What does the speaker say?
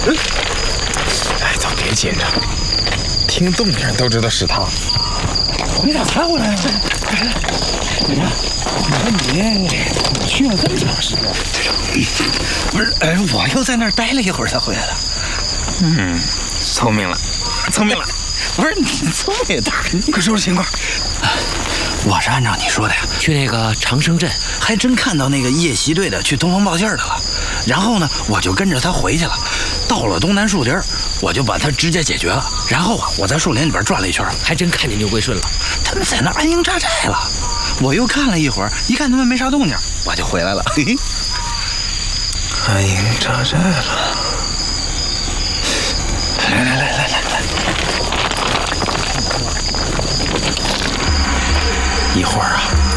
哎，都别紧张，听动静都知道是他。 你咋才回来呢？你看，你去了这么长时间，不是？我又在那儿待了一会儿才回来的。 聪明了，聪明了。 不是你聪明大，你快说说情况。我是按照你说的呀，去那个长生镇，还真看到那个夜袭队的去通风报信的了。然后呢，我就跟着他回去了。到了东南树林，我就把他直接解决了。然后啊，我在树林里边转了一圈，还真看见牛归顺了。他们在那安营扎寨了。我又看了一会儿，一看他们没啥动静，我就回来了。嘿嘿， 安营扎寨了。来，一会儿啊，